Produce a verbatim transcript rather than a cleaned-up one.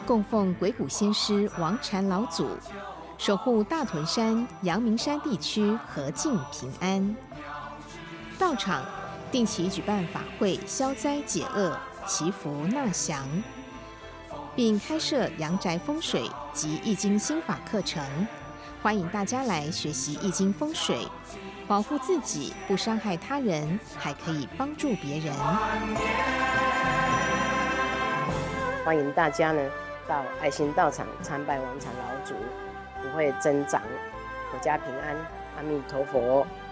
供奉鬼谷先师王禅老祖，守护大屯山、阳明山地区和静平安。道场定期举办法会，消灾解厄、祈福纳祥，并开设阳宅风水及易经心法课程，欢迎大家来学习易经风水，保护自己不伤害他人，还可以帮助别人。 欢迎大家呢到爱心道场参拜王禅老祖，福慧增长，阖家平安，阿弥陀佛。